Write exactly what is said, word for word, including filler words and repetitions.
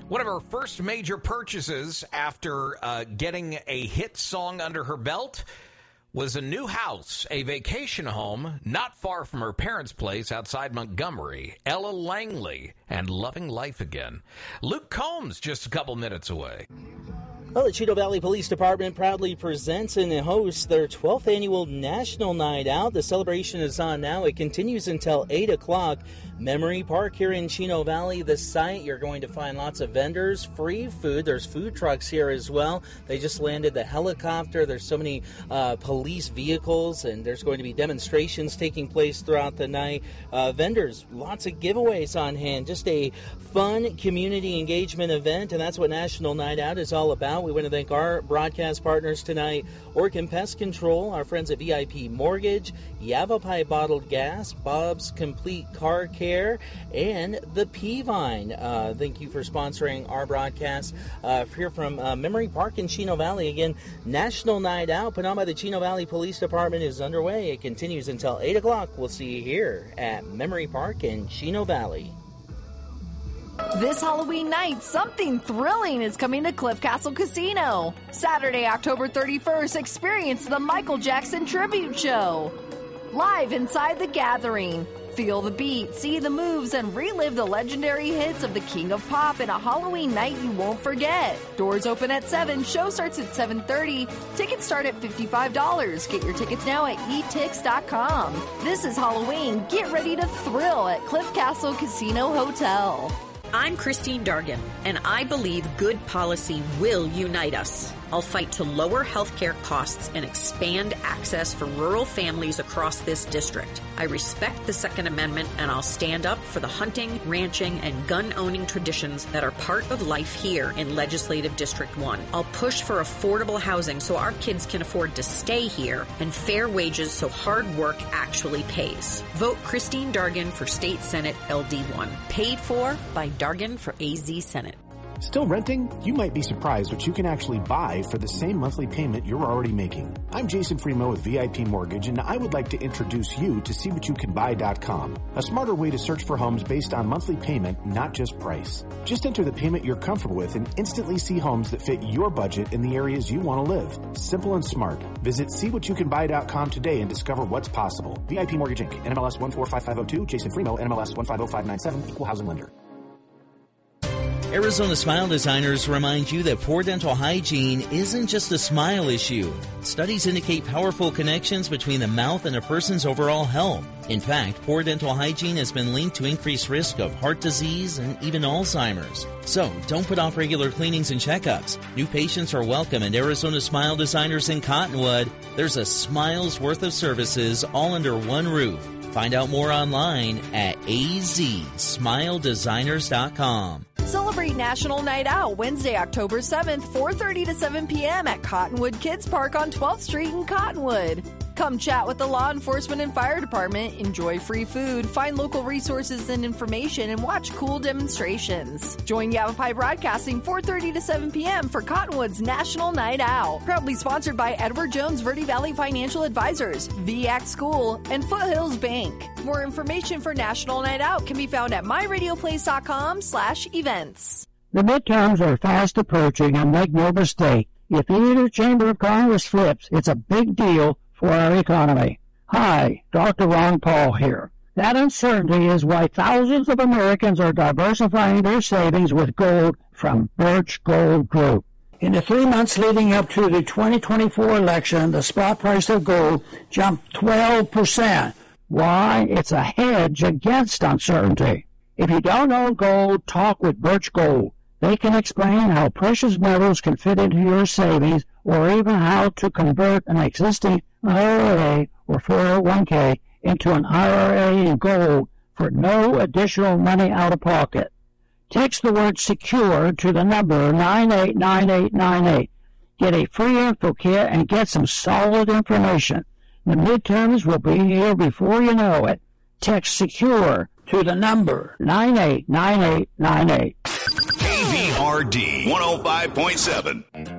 One of her first major purchases after uh, getting a hit song under her belt was a new house, a vacation home not far from her parents' place outside Montgomery. Ella Langley and Loving Life Again. Luke Combs just a couple minutes away. Well, the Chino Valley Police Department proudly presents and hosts their twelfth annual National Night Out. The celebration is on now. It continues until eight o'clock. Memory Park here in Chino Valley, the site. You're going to find lots of vendors, free food. There's food trucks here as well. They just landed the helicopter. There's so many uh, police vehicles, and there's going to be demonstrations taking place throughout the night. Uh, vendors, lots of giveaways on hand. Just a fun community engagement event, and that's what National Night Out is all about. We want to thank our broadcast partners tonight, Orkin Pest Control, our friends at V I P Mortgage, Yavapai Bottled Gas, Bob's Complete Car Care, and the Peavine. Uh, thank you for sponsoring our broadcast uh, here from uh, Memory Park in Chino Valley. Again, National Night Out put on by the Chino Valley Police Department is underway. It continues until eight o'clock. We'll see you here at Memory Park in Chino Valley. This Halloween night, something thrilling is coming to Cliff Castle Casino. Saturday, October thirty-first, experience the Michael Jackson Tribute Show. Live inside the Gathering. Feel the beat, see the moves, and relive the legendary hits of the King of Pop in a Halloween night you won't forget. Doors open at seven, show starts at seven thirty. Tickets start at fifty-five dollars. Get your tickets now at e tix dot com. This is Halloween. Get ready to thrill at Cliff Castle Casino Hotel. I'm Christine Dargan, and I believe good policy will unite us. I'll fight to lower healthcare costs and expand access for rural families across this district. I respect the Second Amendment, and I'll stand up for the hunting, ranching, and gun-owning traditions that are part of life here in Legislative District one. I'll push for affordable housing so our kids can afford to stay here, and fair wages so hard work actually pays. Vote Christine Dargan for State Senate L D one. Paid for by Dargan for A Z Senate. Still renting? You might be surprised what you can actually buy for the same monthly payment you're already making. I'm Jason Fremo with V I P Mortgage, and I would like to introduce you to see what you can buy dot com, a smarter way to search for homes based on monthly payment, not just price. Just enter the payment you're comfortable with and instantly see homes that fit your budget in the areas you want to live. Simple and smart. Visit see what you can buy dot com today and discover what's possible. V I P Mortgage Incorporated. N M L S one four five five zero two. Jason Fremo. N M L S one five zero five nine seven. Equal housing lender. Arizona Smile Designers remind you that poor dental hygiene isn't just a smile issue. Studies indicate powerful connections between the mouth and a person's overall health. In fact, poor dental hygiene has been linked to increased risk of heart disease and even Alzheimer's. So, don't put off regular cleanings and checkups. New patients are welcome at Arizona Smile Designers in Cottonwood. There's a smile's worth of services all under one roof. Find out more online at a z smile designers dot com. Celebrate National Night Out Wednesday, October seventh, four thirty to seven p.m. at Cottonwood Kids Park on twelfth Street in Cottonwood. Come chat with the law enforcement and fire department, enjoy free food, find local resources and information, and watch cool demonstrations. Join Yavapai Broadcasting four thirty to seven p.m. for Cottonwood's National Night Out. Proudly sponsored by Edward Jones Verde Valley Financial Advisors, V A C School, and Foothills Bank. More information for National Night Out can be found at my radio place dot com slash events. The midterms are fast approaching, and make no mistake, if either chamber of Congress flips, it's a big deal for our economy. Hi, Doctor Ron Paul here. That uncertainty is why thousands of Americans are diversifying their savings with gold from Birch Gold Group. In the three months leading up to the twenty twenty-four election, the spot price of gold jumped twelve percent. Why? It's a hedge against uncertainty. If you don't own gold, talk with Birch Gold. They can explain how precious metals can fit into your savings, or even how to convert an existing I R A or four oh one k into an I R A in gold for no additional money out of pocket. Text the word SECURE to the number nine eight nine eight nine eight. Get a free info kit and get some solid information. The midterms will be here before you know it. Text SECURE to the number nine eight nine eight nine eight. K V R D one oh five point seven.